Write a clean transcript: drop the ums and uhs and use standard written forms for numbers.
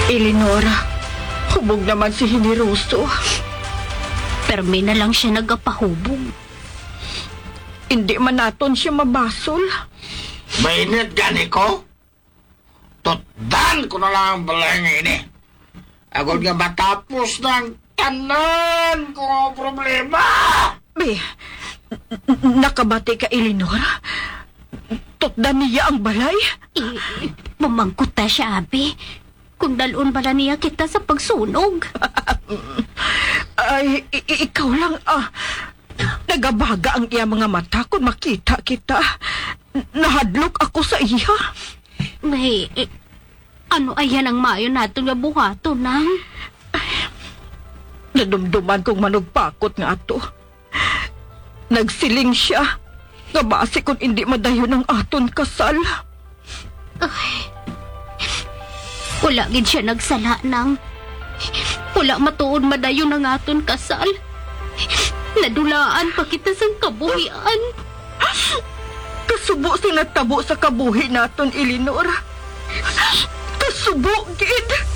Eleonora, hubog naman si Generoso. Permi na lang siya nagapahubog. Hindi man naton siya mabasol. Mainit gani ko? Tutdan ko na lang ang balay nga ini. Agad nga matapos ng tanan ko ang problema. Be, nakabati ka, Eleonora? Tutdan niya ang balay? Mamangkot ta siya, abi. Kung dalon bala niya kita sa pagsunog. Ay, ikaw lang, nagabaga ang iya mga mata kung makita kita. Nahadlok ako sa iya. May, ano ayan ang mayo nato nga buhato, nang? Nadumduman kong manugpakot nga ato. Nagsiling siya. Nga base kung hindi madayon ang aton kasal. Ay, wala gid siya nagsala, nang. Wala matuod madayon ang aton kasal. Nadulaan pa kita sa kabuhian. Kasubo sa natabo sa kabuhi naton, Eleanor. Kasubo, gid.